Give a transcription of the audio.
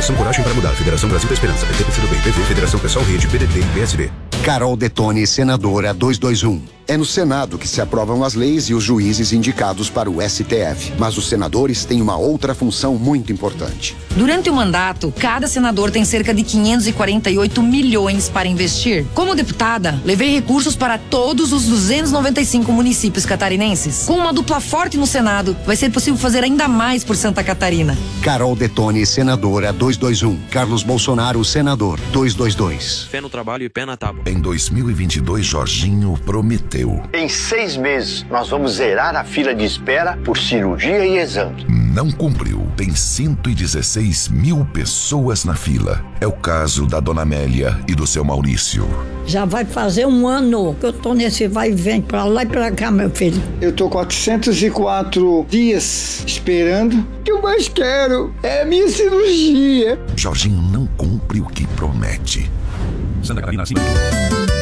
Federação Coragem para Mudar. Federação Brasil da Esperança. PT, PCdoB, PV, Federação Pessoal, Rede, PDT e PSD. Carol Detone, senadora 221. É no Senado que se aprovam as leis e os juízes indicados para o STF. Mas os senadores têm uma outra função muito importante. Durante o mandato, cada senador tem cerca de 548 milhões para investir. Como deputada, levei recursos para todos os 295 municípios catarinenses. Com uma dupla forte no Senado, vai ser possível fazer ainda mais por Santa Catarina. Carol Detone, senadora 221. Carlos Bolsonaro, senador 222. Fé no trabalho e pé na tábua. Em 2022, Jorginho prometeu. Em 6 meses, nós vamos zerar a fila de espera por cirurgia e exame. Não cumpriu. Tem 116 mil pessoas na fila. É o caso da dona Amélia e do seu Maurício. Já vai fazer 1 ano que eu tô nesse vai e vem pra lá e pra cá, meu filho. Eu tô 404 dias esperando. O que eu mais quero é a minha cirurgia. Jorginho não cumpre o que promete. Santa Catarina, sim.